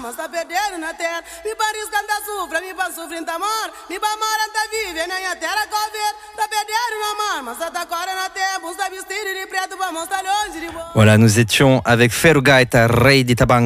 mas tá perdendo na terra. Me pariscando da sufra, me pa sofrendo da mar. Me pa mara tá vive, nem a terra cover. Tá perdendo na mar, mas tá correndo na terra. Busta vestido de preto, pra mostrar longe de boa. Voilà, nous étions avec Ferrugaita, Rei d'Itabang.